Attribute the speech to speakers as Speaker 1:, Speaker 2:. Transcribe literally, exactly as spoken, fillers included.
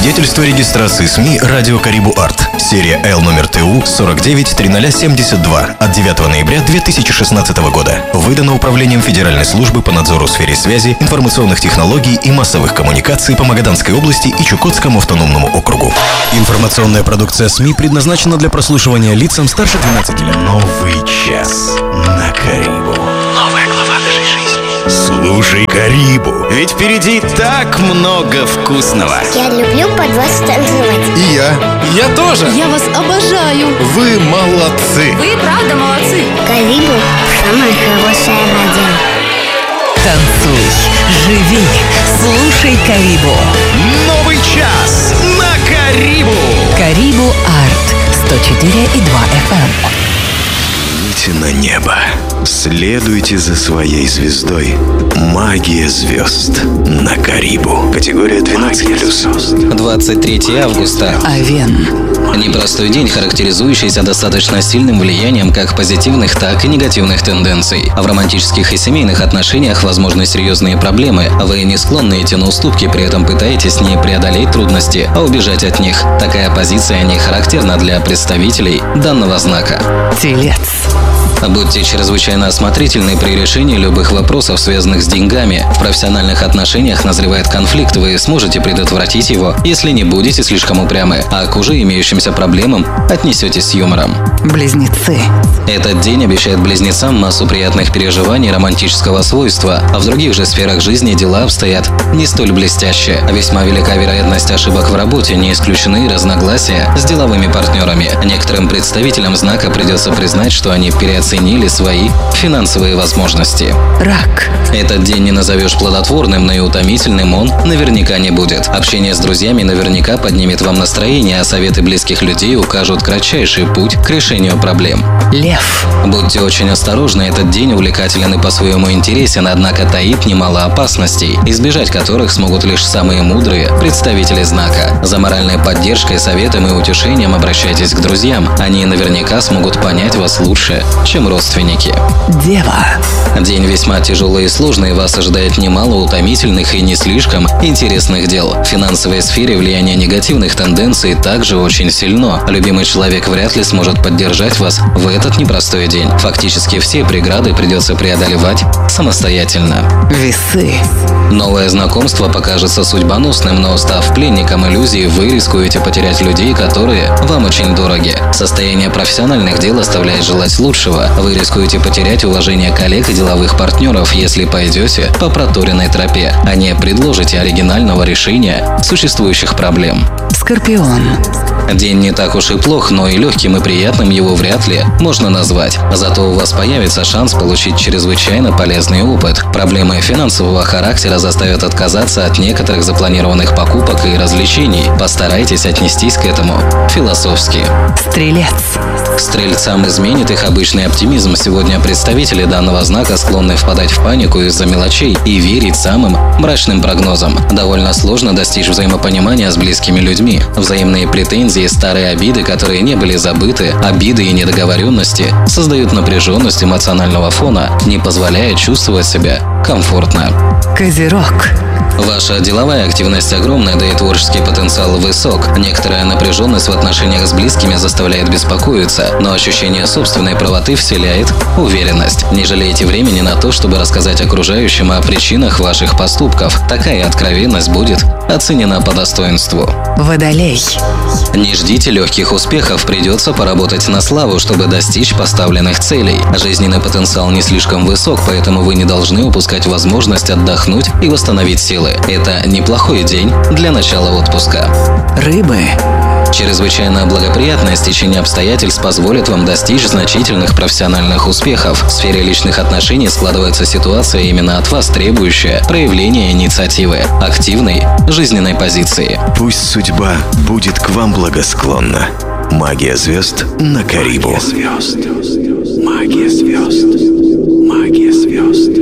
Speaker 1: Свидетельство регистрации СМИ «Радио Карибу Арт». Серия Л номер Т У сорок девять триста семьдесят два от девятого ноября две тысячи шестнадцатого года. Выдано Управлением Федеральной службы по надзору в сфере связи, информационных технологий и массовых коммуникаций по Магаданской области и Чукотскому автономному округу. Информационная продукция СМИ предназначена для прослушивания лицам старше двенадцати лет. Новый час на Карибу. Новая глава нашей жизни. Слушай Карибу, ведь впереди так много вкусного.
Speaker 2: Я люблю под вас танцевать.
Speaker 3: И я.
Speaker 4: Я тоже.
Speaker 5: Я вас обожаю.
Speaker 3: Вы молодцы.
Speaker 5: Вы правда молодцы.
Speaker 2: Карибу – самая хорошая радио.
Speaker 6: Танцуй, живи, слушай Карибу.
Speaker 1: Новый час на Карибу.
Speaker 6: Карибу Арт сто четыре и два эф эм.
Speaker 1: Идите на небо. Следуйте за своей звездой. Магия звезд на Карибу. Категория двенадцать плюс.
Speaker 4: двадцать третьего августа.
Speaker 6: Овен.
Speaker 4: Непростой день, характеризующийся достаточно сильным влиянием как позитивных, так и негативных тенденций. А в романтических и семейных отношениях возможны серьезные проблемы. Вы не склонны идти на уступки, при этом пытаетесь не преодолеть трудности, а убежать от них. Такая позиция не характерна для представителей данного знака.
Speaker 6: Телец.
Speaker 4: Будьте чрезвычайно осмотрительны при решении любых вопросов, связанных с деньгами. В профессиональных отношениях назревает конфликт, вы сможете предотвратить его, если не будете слишком упрямы, а к уже имеющимся проблемам отнесетесь с юмором.
Speaker 6: Близнецы.
Speaker 4: Этот день обещает близнецам массу приятных переживаний романтического свойства, а в других же сферах жизни дела обстоят не столь блестяще. Весьма велика вероятность ошибок в работе, не исключены разногласия с деловыми партнерами. Некоторым представителям знака придется признать, что они переоценили оценили свои финансовые возможности.
Speaker 6: Рак.
Speaker 4: Этот день не назовешь плодотворным, но и утомительным он наверняка не будет. Общение с друзьями наверняка поднимет вам настроение, а советы близких людей укажут кратчайший путь к решению проблем.
Speaker 6: Лев.
Speaker 4: Будьте очень осторожны, этот день увлекателен и по-своему интересен, однако таит немало опасностей, избежать которых смогут лишь самые мудрые представители знака. За моральной поддержкой, советом и утешением обращайтесь к друзьям. Они наверняка смогут понять вас лучше, чем родственники.
Speaker 6: Дева.
Speaker 4: День весьма тяжелый и сложный, вас ожидает немало утомительных и не слишком интересных дел. В финансовой сфере влияние негативных тенденций также очень сильно. Любимый человек вряд ли сможет поддержать вас в этот непростой день. Фактически все преграды придется преодолевать самостоятельно.
Speaker 6: Весы.
Speaker 4: Новое знакомство покажется судьбоносным, но став пленником иллюзий, вы рискуете потерять людей, которые вам очень дороги. Состояние профессиональных дел оставляет желать лучшего. Вы рискуете потерять уважение коллег и деловых партнеров, если пойдете по проторенной тропе, а не предложите оригинального решения существующих проблем.
Speaker 6: Скорпион.
Speaker 4: День не так уж и плох, но и легким и приятным его вряд ли можно назвать. Зато у вас появится шанс получить чрезвычайно полезный опыт. Проблемы финансового характера заставят отказаться от некоторых запланированных покупок и развлечений. Постарайтесь отнестись к этому философски.
Speaker 6: Стрелец.
Speaker 4: К стрельцам изменит их обычный оптимизм. Сегодня представители данного знака склонны впадать в панику из-за мелочей и верить самым мрачным прогнозам. Довольно сложно достичь взаимопонимания с близкими людьми. Взаимные претензии, старые обиды, которые не были забыты, обиды и недоговоренности создают напряженность эмоционального фона, не позволяя чувствовать себя комфортно.
Speaker 6: Козерог.
Speaker 4: Ваша деловая активность огромная, да и творческий потенциал высок. Некоторая напряженность в отношениях с близкими заставляет беспокоиться, но ощущение собственной правоты вселяет уверенность. Не жалейте времени на то, чтобы рассказать окружающим о причинах ваших поступков. Такая откровенность будет оценена по достоинству.
Speaker 6: Водолей.
Speaker 4: Не ждите легких успехов, придется поработать на славу, чтобы достичь поставленных целей. Жизненный потенциал не слишком высок, поэтому вы не должны упускать возможность отдохнуть и восстановить силы. Это неплохой день для начала отпуска.
Speaker 6: Рыбы.
Speaker 4: Чрезвычайно благоприятное стечение обстоятельств позволит вам достичь значительных профессиональных успехов. В сфере личных отношений складывается ситуация, именно от вас требующая проявления инициативы, активной жизненной позиции.
Speaker 1: Пусть судьба будет к вам благосклонна. Магия звезд на Карибу. Магия звезд. Магия звезд. Магия звезд.